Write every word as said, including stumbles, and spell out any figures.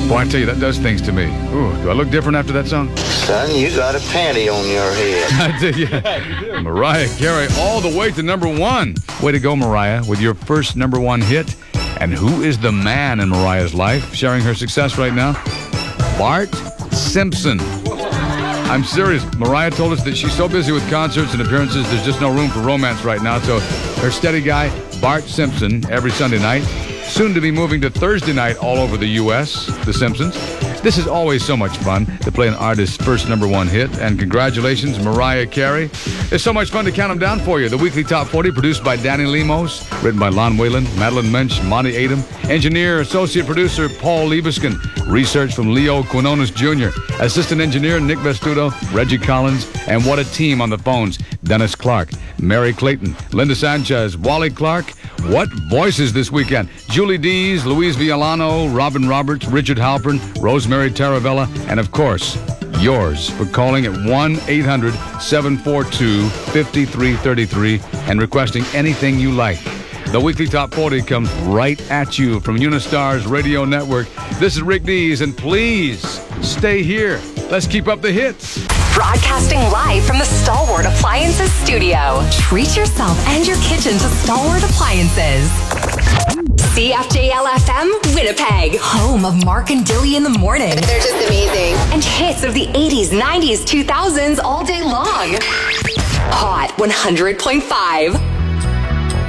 Boy, I tell you, that does things to me. Ooh, do I look different after that song? Son, you got a panty on your head. I did, yeah. yeah you do. Mariah Carey, all the way to number one. Way to go, Mariah, with your first number one hit. And who is the man in Mariah's life sharing her success right now? Bart Simpson. I'm serious. Mariah told us that she's so busy with concerts and appearances, there's just no room for romance right now. So her steady guy, Bart Simpson, every Sunday night. Soon to be moving to Thursday night all over the U S, The Simpsons. This is always so much fun to play an artist's first number one hit. And congratulations, Mariah Carey. It's so much fun to count them down for you. The weekly Top forty, produced by Danny Lemos, written by Lon Whalen, Madeline Mensch, Monty Adam, engineer, associate producer Paul Liebeskin, research from Leo Quinones Junior, assistant engineer Nick Vestudo, Reggie Collins, and what a team on the phones, Dennis Clark, Mary Clayton, Linda Sanchez, Wally Clark. What voices this weekend? Julie Dees, Luis Villano, Robin Roberts, Richard Halpern, Rosemary Taravella, and of course, yours for calling at one eight hundred seven four two five three three three and requesting anything you like. The weekly Top forty comes right at you from Unistar's radio network. This is Rick Dees, and please stay here. Let's keep up the hits. Broadcasting live from the Stalwart Appliances studio. Treat yourself and your kitchen to Stalwart Appliances. C F J L F M, Winnipeg. Home of Mark and Dilly in the morning. They're just amazing. And hits of the eighties, nineties, two thousands all day long. Hot one hundred point five.